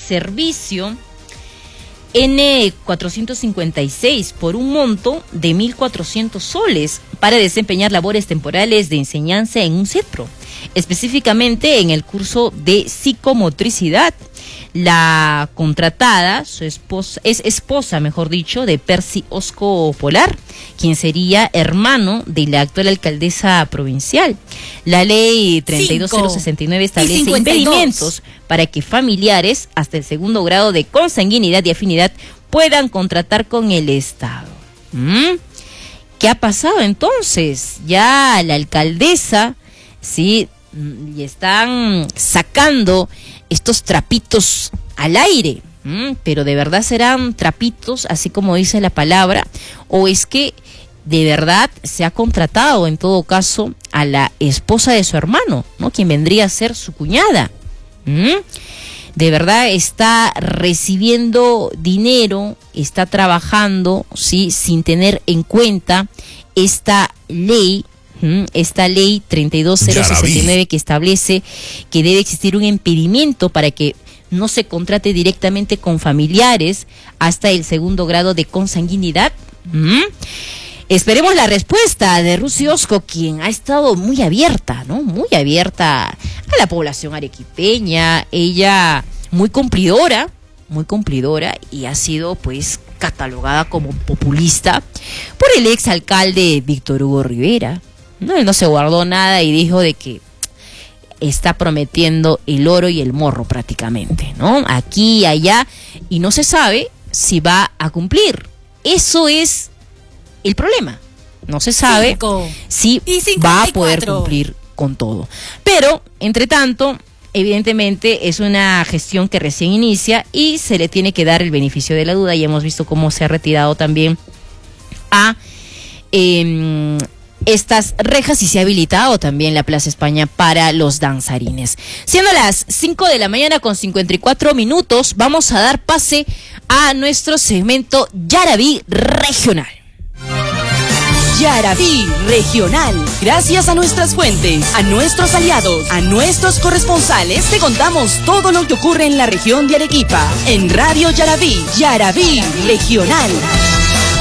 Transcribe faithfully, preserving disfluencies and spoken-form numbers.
servicio N cuatrocientos cincuenta y seis por un monto de mil cuatrocientos soles para desempeñar labores temporales de enseñanza en un centro, específicamente en el curso de psicomotricidad. La contratada, su esposa, es esposa, mejor dicho, de Percy Osco Polar, quien sería hermano de la actual alcaldesa provincial. La ley treinta y dos mil sesenta y nueve establece y impedimentos para que familiares hasta el segundo grado de consanguinidad y afinidad puedan contratar con el Estado. ¿Mm? ¿Qué ha pasado entonces? Ya la alcaldesa, sí, y están sacando estos trapitos al aire, ¿Mm? pero de verdad serán trapitos, así como dice la palabra, o es que de verdad se ha contratado en todo caso a la esposa de su hermano, ¿no? Quien vendría a ser su cuñada. ¿Mm? De verdad está recibiendo dinero, está trabajando, sí, sin tener en cuenta esta ley. Esta ley treinta y dos mil sesenta y nueve que establece que debe existir un impedimento para que no se contrate directamente con familiares hasta el segundo grado de consanguinidad. ¿Mm? Esperemos la respuesta de Rusy Osco, quien ha estado muy abierta, ¿no? Muy abierta a la población arequipeña. Ella muy cumplidora, muy cumplidora y ha sido pues catalogada como populista por el exalcalde Víctor Hugo Rivera. No, él no se guardó nada y dijo de que está prometiendo el oro y el morro prácticamente, ¿no? Aquí y allá, y no se sabe si va a cumplir. Eso es el problema. No se sabe cinco. si va a poder cumplir con todo. Pero, entre tanto, evidentemente es una gestión que recién inicia y se le tiene que dar el beneficio de la duda, y hemos visto cómo se ha retirado también a eh, estas rejas y se ha habilitado también la Plaza España para los danzarines. Siendo las cinco de la mañana con cincuenta y cuatro minutos, vamos a dar pase a nuestro segmento Yaraví Regional. Yaraví Regional. Gracias a nuestras fuentes, a nuestros aliados, a nuestros corresponsales, te contamos todo lo que ocurre en la región de Arequipa. En Radio Yaraví, Yaraví Regional.